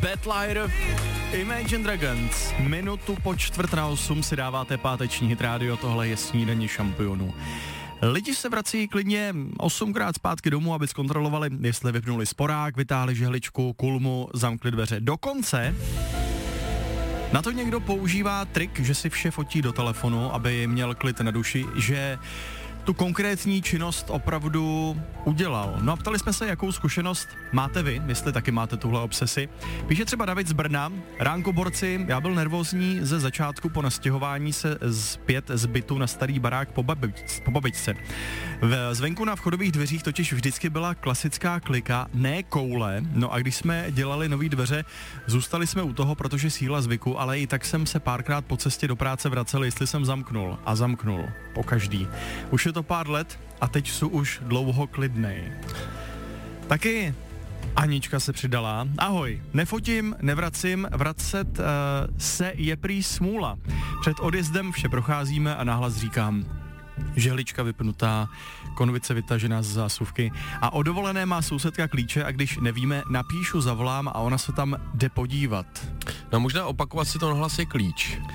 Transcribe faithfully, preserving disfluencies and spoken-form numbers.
Bad Liar, Imagine Dragons. Minutu po čtvrt na osm si dáváte páteční hit rádio, tohle je snídaně šampionů. Lidi se vrací klidně osmkrát zpátky domů, aby zkontrolovali, jestli vypnuli sporák, vytáhli žehličku, kulmu, zamkli dveře. Dokonce na to někdo používá trik, že si vše fotí do telefonu, aby měl klid na duši, že tu konkrétní činnost opravdu udělal. No a ptali jsme se, jakou zkušenost máte vy, jestli taky máte tuhle obsesi. Píše třeba David z Brna: Ránko borci, já byl nervózní ze začátku po nastěhování se zpět z bytu na starý barák po, babič, po babičce. V, zvenku na vchodových dveřích totiž vždycky byla klasická klika, ne koule, no a když jsme dělali nový dveře, zůstali jsme u toho, protože síla zvyku, ale i tak jsem se párkrát po cestě do práce vracel, jestli jsem zamknul a zamknul, po každý. Už je to pár let a teď jsou už dlouho klidnej. Taky Anička se přidala. Ahoj, nefotím, nevracím, vracet uh, se je prý smůla. Před odjezdem vše procházíme a nahlas říkám: žehlička vypnutá, konvice vytažená z zásuvky a o dovolené má sousedka klíče a když nevíme, napíšu, zavolám a ona se tam jde podívat. No možná opakovat si to na hlas je klíč.